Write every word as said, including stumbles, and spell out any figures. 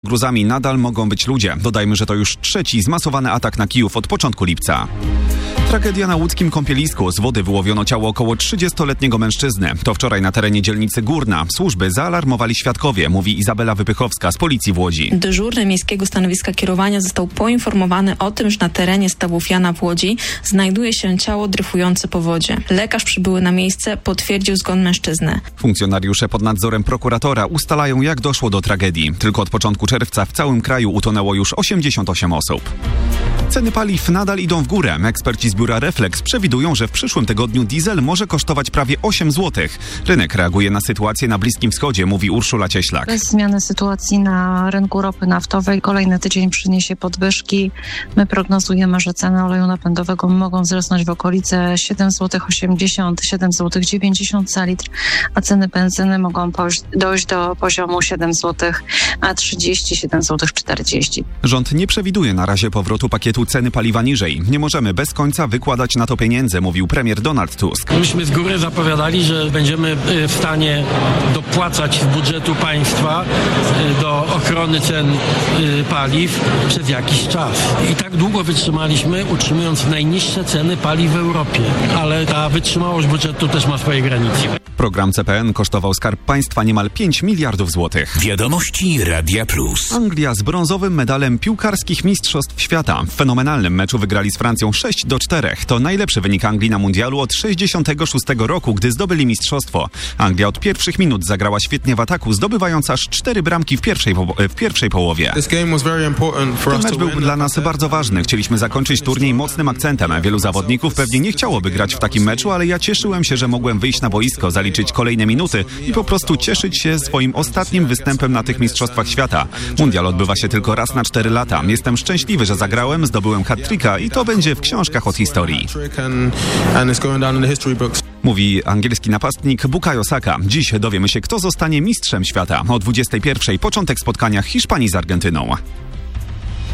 gruzami nadal mogą być ludzie. Dodajmy, że to już trzeci zmasowany atak na Kijów od początku lipca. Tragedia na łódzkim kąpielisku. Z wody wyłowiono ciało około trzydziestoletniego mężczyzny. To wczoraj na terenie dzielnicy Górna. Służby zaalarmowali świadkowie, mówi Izabela Wypychowska z policji w Łodzi. Dyżurny miejskiego stanowiska kierowania został poinformowany o tym, że na terenie stawów Jana w Łodzi znajduje się ciało dryfujące po wodzie. Lekarz przybyły na miejsce potwierdził zgon mężczyzny. Funkcjonariusze pod nadzorem prokuratora ustalają, jak doszło do tragedii. Tylko od początku czerwca w całym kraju utonęło już osiemdziesiąt osiem osób. Ceny paliw nadal idą w górę. Eksperci z biura Reflex przewidują, że w przyszłym tygodniu diesel może kosztować prawie osiem złotych. Rynek reaguje na sytuację na Bliskim Wschodzie, mówi Urszula Cieślak. Bez zmiany sytuacji na rynku ropy naftowej kolejny tydzień przyniesie podwyżki. My prognozujemy, że ceny oleju napędowego mogą wzrosnąć w okolice siedem złotych osiemdziesiąt, siedem złotych dziewięćdziesiąt za litr, a ceny benzyny mogą dojść do poziomu siedem złotych trzydzieści, siedem złotych czterdzieści. Rząd nie przewiduje na razie powrotu pakietu ceny paliwa niżej. Nie możemy bez końca wykładać na to pieniędzy, mówił premier Donald Tusk. Myśmy z góry zapowiadali, że będziemy w stanie dopłacać z budżetu państwa do ochrony cen paliw przez jakiś czas. I tak długo wytrzymaliśmy, utrzymując najniższe ceny paliw w Europie. Ale ta wytrzymałość budżetu też ma swoje granice. Program C P N kosztował Skarb Państwa niemal pięć miliardów złotych. Wiadomości Radia Plus. Anglia z brązowym medalem piłkarskich mistrzostw świata. W fenomenalnym meczu wygrali z Francją sześć do czterech. To najlepszy wynik Anglii na mundialu od sześćdziesiątego szóstego roku, gdy zdobyli mistrzostwo. Anglia od pierwszych minut zagrała świetnie w ataku, zdobywając aż cztery bramki w pierwszej, w pierwszej połowie. Ten mecz był dla nas bardzo ważny. Chcieliśmy zakończyć turniej mocnym akcentem. Wielu zawodników pewnie nie chciałoby grać w takim meczu, ale ja cieszyłem się, że mogłem wyjść na boisko, zaliczyć kolejne minuty i po prostu cieszyć się swoim ostatnim występem na tych mistrzostwach świata. Mundial odbywa się tylko raz na cztery lata. Jestem szczęśliwy, że zagrałem, zdobyłem hat-tricka i to będzie w książkach od historii. Mówi angielski napastnik Bukayo Saka. Dziś dowiemy się, kto zostanie mistrzem świata. O dwudziestej pierwszej początek spotkania Hiszpanii z Argentyną.